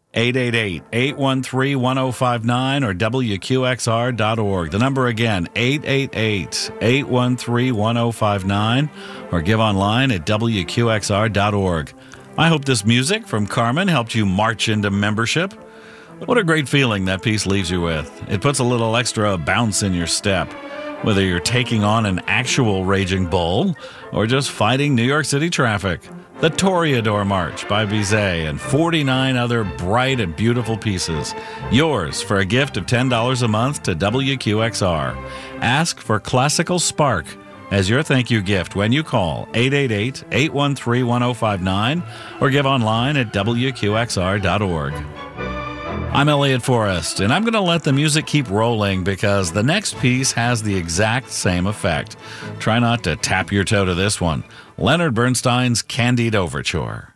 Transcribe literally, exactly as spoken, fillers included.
eight eight eight, eight one three, one zero five nine or W Q X R dot org. The number again, eight eight eight, eight one three, one zero five nine or give online at W Q X R dot org. I hope this music from Carmen helped you march into membership. What a great feeling that piece leaves you with. It puts a little extra bounce in your step, whether you're taking on an actual raging bull or just fighting New York City traffic. The Toreador March by Bizet and forty-nine other bright and beautiful pieces. Yours for a gift of ten dollars a month to W Q X R. Ask for Classical Spark as your thank you gift when you call eight eight eight, eight one three, one zero five nine or give online at W Q X R dot org. I'm Elliot Forrest, and I'm going to let the music keep rolling because the next piece has the exact same effect. Try not to tap your toe to this one. Leonard Bernstein's Candide Overture.